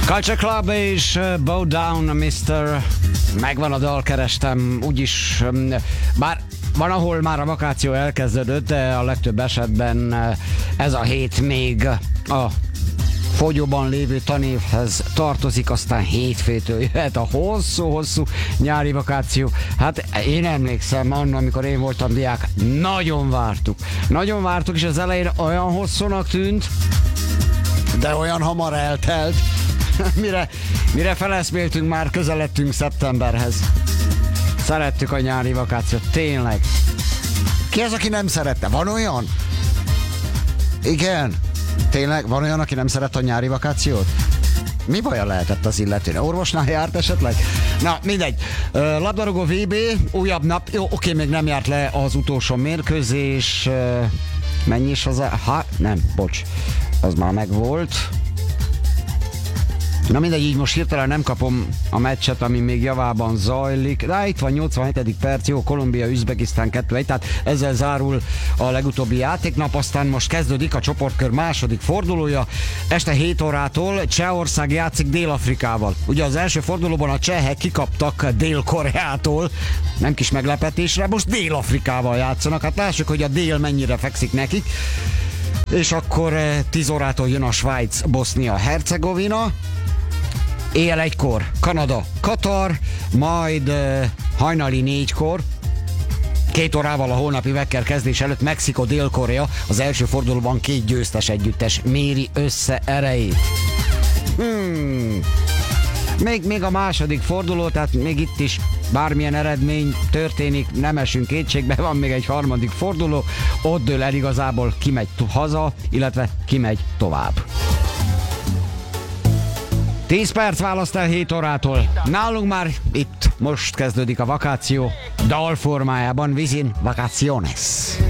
Culture Club és Bow Down, Mr. Megvan a dal, kerestem, úgyis, bár van, ahol már a vakáció elkezdődött, de a legtöbb esetben ez a hét még a fogyóban lévő tanévhez tartozik, aztán hétfőtől jöhet a hosszú-hosszú nyári vakáció. Hát én emlékszem annak, amikor én voltam diák, nagyon vártuk, és az elején olyan hosszúnak tűnt, de olyan hamar eltelt, mire feleszméltünk, már közeledtünk szeptemberhez. Szerettük a nyári vakációt, tényleg. Ki az, aki nem szerette? Van olyan? Igen. Tényleg? Van olyan, aki nem szeret a nyári vakációt? Mi baja lehetett az illetőnek? Orvosnál járt esetleg? Na, mindegy. Labdarúgó VB, újabb nap. Jó, oké, még nem járt le az utolsó mérkőzés. Mennyi is hozzá? Nem, bocs. Az már megvolt. Na mindegy, így most hirtelen nem kapom a meccset, ami még javában zajlik. De itt van 87. perc, jó, Kolumbia-Üzbegisztán 2-1, tehát ezzel zárul a legutóbbi játéknap, aztán most kezdődik a csoportkör második fordulója. Este 7 órától Csehország játszik Dél-Afrikával. Ugye az első fordulóban a csehek kikaptak Dél-Koreától, nem kis meglepetésre, most Dél-Afrikával játszanak, hát lássuk, hogy a dél mennyire fekszik nekik. És akkor 10 órától jön a Svájc, Bosznia-Hercegovina. Éjjel 1-kor Kanada, Katar, majd hajnali 4-kor, 2 órával a holnapi vekker kezdés előtt Mexikó, Dél-Korea. Az első fordulóban 2 győztes együttes méri össze erejét. Még a második forduló, tehát még itt is bármilyen eredmény történik, nem esünk kétségbe, van még egy harmadik forduló, ott dől el igazából, ki megy haza, illetve ki megy tovább. 10 perc választ el 7 órától. Nálunk már itt most kezdődik a vakáció, dalformájában, Visin Vacaciones.